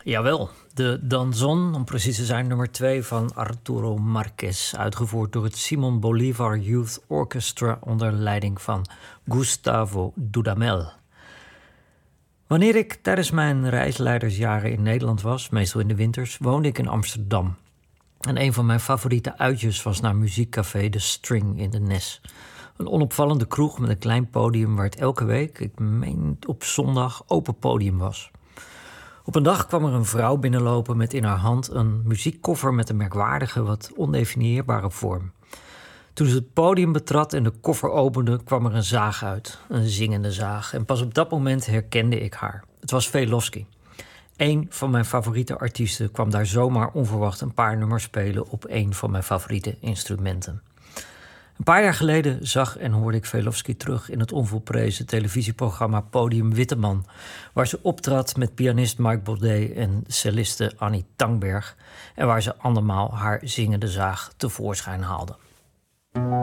Jawel, de Danzón, om precies te zijn nummer 2 van Arturo Marquez, uitgevoerd door het Simon Bolivar Youth Orchestra onder leiding van Gustavo Dudamel. Wanneer ik tijdens mijn reisleidersjaren in Nederland was, meestal in de winters, woonde ik in Amsterdam. En een van mijn favoriete uitjes was naar muziekcafé De String in de Nes. Een onopvallende kroeg met een klein podium waar het elke week, ik meen op zondag, open podium was. Op een dag kwam er een vrouw binnenlopen met in haar hand een muziekkoffer met een merkwaardige, wat ondefinieerbare vorm. Toen ze het podium betrad en de koffer opende, kwam er een zaag uit, een zingende zaag. En pas op dat moment herkende ik haar. Het was Velofsky. Een van mijn favoriete artiesten kwam daar zomaar onverwacht een paar nummers spelen op een van mijn favoriete instrumenten. Een paar jaar geleden zag en hoorde ik Velofsky terug in het onvolprezen televisieprogramma Podium Witteman, waar ze optrad met pianist Mike Baudet en celliste Annie Tangberg en waar ze andermaal haar zingende zaag tevoorschijn haalde.